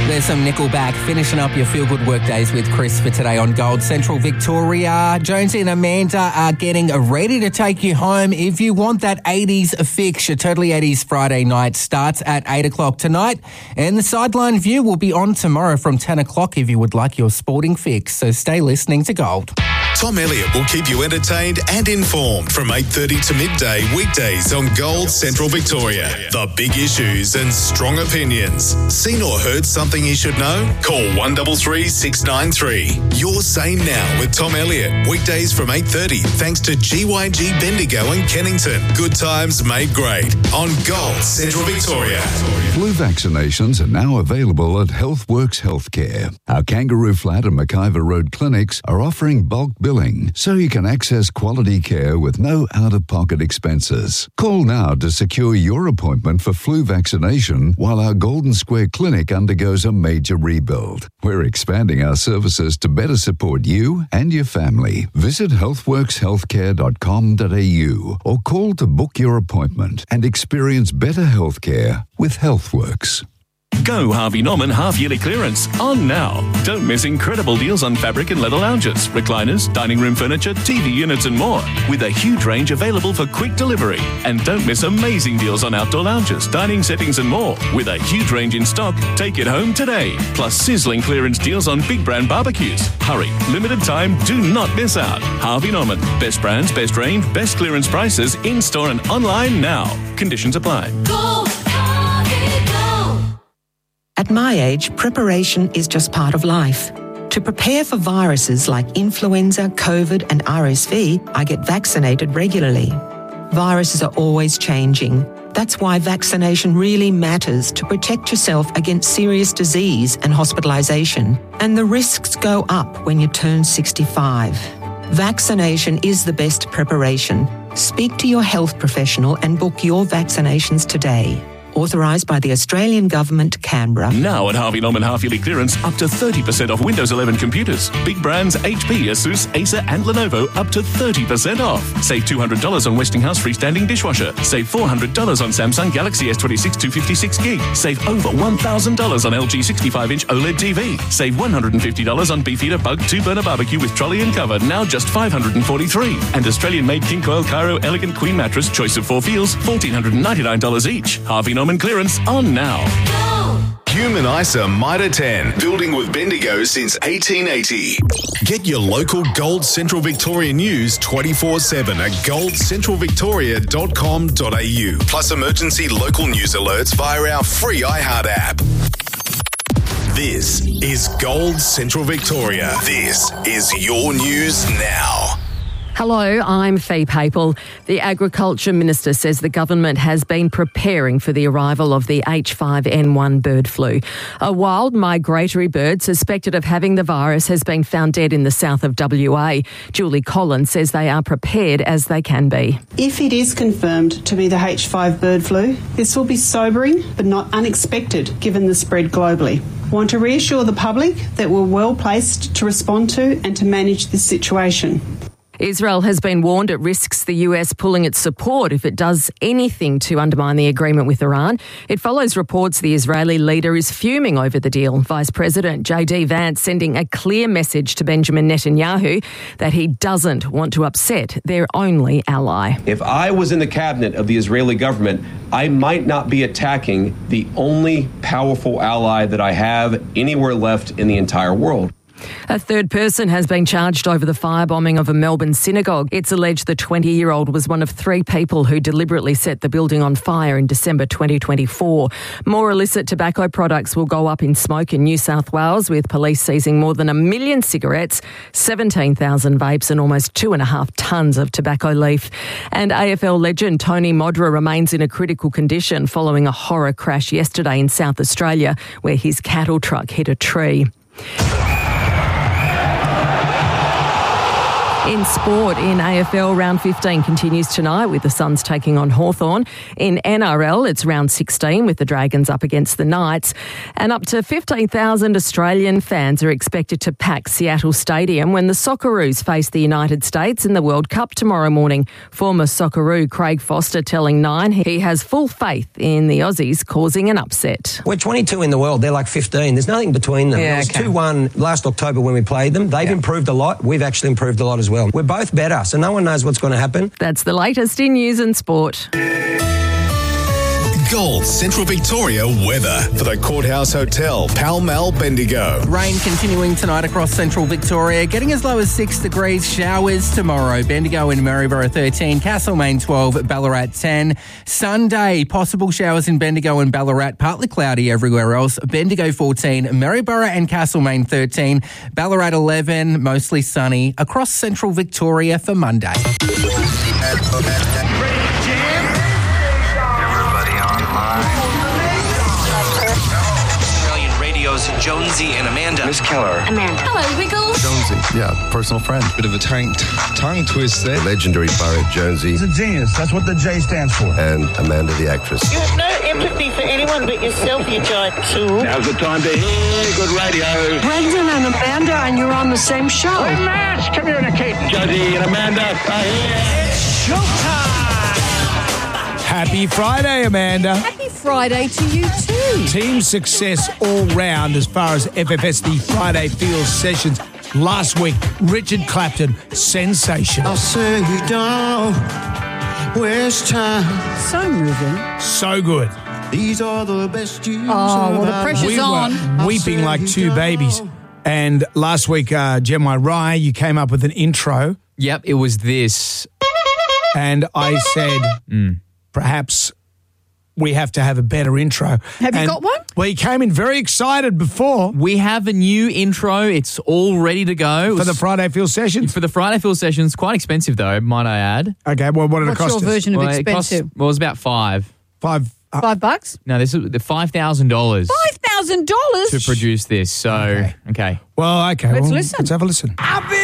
There's some Nickelback finishing up your feel-good workdays with Chris for today on Gold Central Victoria. Jonesy and Amanda are getting ready to take you home. If you want that 80s fix, your Totally 80s Friday night starts at 8 o'clock tonight. And the Sideline View will be on tomorrow from 10 o'clock if you would like your sporting fix. So stay listening to Gold. Tom Elliott will keep you entertained and informed from 8:30 to midday weekdays on Gold Central Victoria. The big issues and strong opinions. Seen or heard something you should know? Call 133 693. Your Say Now with Tom Elliott. Weekdays from 8:30 thanks to GYG Bendigo and Kennington. Good times made great on Gold Central Victoria. Flu vaccinations are now available at HealthWorks Healthcare. Our Kangaroo Flat and McIver Road clinics are offering bulk billing so you can access quality care with no out-of-pocket expenses. Call now to secure your appointment for flu vaccination while our Golden Square Clinic undergoes a major rebuild. We're expanding our services to better support you and your family. Visit healthworkshealthcare.com.au or call to book your appointment and experience better healthcare with HealthWorks. Go Harvey Norman half-yearly clearance on now. Don't miss incredible deals on fabric and leather lounges, recliners, dining room furniture, TV units and more, with a huge range available for quick delivery. And don't miss amazing deals on outdoor lounges, dining settings and more, with a huge range in stock. Take it home today. Plus sizzling clearance deals on big brand barbecues. Hurry, limited time, do not miss out. Harvey Norman, best brands, best range, best clearance prices, in-store and online now. Conditions apply. Go, Harvey, go. At my age, preparation is just part of life. To prepare for viruses like influenza, COVID and RSV, I get vaccinated regularly. Viruses are always changing. That's why vaccination really matters to protect yourself against serious disease and hospitalisation. And the risks go up when you turn 65. Vaccination is the best preparation. Speak to your health professional and book your vaccinations today. Authorised by the Australian Government, Canberra. Now at Harvey Norman half-yearly clearance, up to 30% off Windows 11 computers. Big brands HP, Asus, Acer and Lenovo up to 30% off. Save $200 on Westinghouse freestanding dishwasher. Save $400 on Samsung Galaxy S26 256 gig. Save over $1,000 on LG 65-inch OLED TV. Save $150 on Beefeater Bug 2-burner barbecue with trolley and cover, now just $543. And Australian-made King Coil Cairo Elegant Queen Mattress, choice of 4 feels, $1,499 each. Harvey Norman clearance on now. Human ISA Mitre 10, building with Bendigo since 1880. Get your local Gold Central Victoria news 24/7 at goldcentralvictoria.com.au. Plus emergency local news alerts via our free iHeart app. This is Gold Central Victoria. This is your news now. Hello, I'm Fee Papel. The Agriculture Minister says the government has been preparing for the arrival of the H5N1 bird flu. A wild migratory bird suspected of having the virus has been found dead in the south of WA. Julie Collins says they are prepared as they can be. If it is confirmed to be the H5 bird flu, this will be sobering but not unexpected given the spread globally. I want to reassure the public that we're well placed to respond to and to manage this situation. Israel has been warned it risks the US pulling its support if it does anything to undermine the agreement with Iran. It follows reports the Israeli leader is fuming over the deal. Vice President J.D. Vance sending a clear message to Benjamin Netanyahu that he doesn't want to upset their only ally. If I was in the cabinet of the Israeli government, I might not be attacking the only powerful ally that I have anywhere left in the entire world. A third person has been charged over the firebombing of a Melbourne synagogue. It's alleged the 20-year-old was one of 3 people who deliberately set the building on fire in December 2024. More illicit tobacco products will go up in smoke in New South Wales, with police seizing more than 1 million cigarettes, 17,000 vapes and almost 2.5 tonnes of tobacco leaf. And AFL legend Tony Modra remains in a critical condition following a horror crash yesterday in South Australia where his cattle truck hit a tree. In sport, in AFL, round 15 continues tonight with the Suns taking on Hawthorn. In NRL, it's round 16 with the Dragons up against the Knights. And up to 15,000 Australian fans are expected to pack Seattle Stadium when the Socceroos face the United States in the World Cup tomorrow morning. Former Socceroo Craig Foster telling Nine he has full faith in the Aussies causing an upset. We're 22 in the world. They're like 15. There's nothing between them. Yeah, It was okay. 2-1 last October when we played them. They've improved a lot. We've actually improved a lot as well. We're both better, so no one knows what's going to happen. That's the latest in news and sport. Gold Central Victoria weather for the Courthouse Hotel, Pall Mall, Bendigo. Rain continuing tonight across central Victoria, getting as low as 6 degrees. Showers tomorrow. Bendigo and Maryborough 13, Castlemaine 12, Ballarat 10. Sunday, possible showers in Bendigo and Ballarat, partly cloudy everywhere else. Bendigo 14, Maryborough and Castlemaine 13, Ballarat 11, mostly sunny across central Victoria for Monday. Australian Radio's Jonesy and Amanda. Miss Keller. Amanda. Hello, Wiggles. Jonesy. Yeah, personal friend. Bit of a tongue twist there. Legendary pirate Jonesy. He's a genius. That's what the J stands for. And Amanda the actress. You have no empathy for anyone but yourself, you giant tool. Now's the time to hear good radio. Brendan and Amanda, and you're on the same show. We're mass communicating. Jonesy and Amanda are here. It's showtime! Happy Friday, Amanda. Happy Friday to you too. Team success all round as far as FFS, the Friday Field Sessions. Last week, Richard Clapton, sensation. I'll say you down. Where's time? So moving. So good. These are the best years. Oh, well, the pressure's We on. were weeping like two babies. And last week, Gemma Rye, you came up with an intro. Yep, it was this. And I said, perhaps we have to have a better intro. Have you got one? Well, he came in very excited before. We have a new intro. It's all ready to go. For the Friday Field Sessions? For the Friday Field Sessions. Quite expensive, though, might I add. Okay, well, what did it cost us? What's your version of Well, expensive? it was about $5. $5? No, this is the $5,000 $5,000? to produce this. So, okay. Well, okay. Let's well, listen. Let's have a listen. I've been